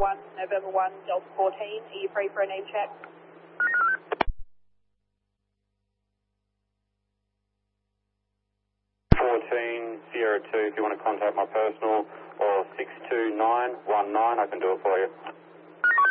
1, November 1, Delta 14. Are you free for a name check? Sierra 2, if you want to contact my personal, or 62919, I can do it for you.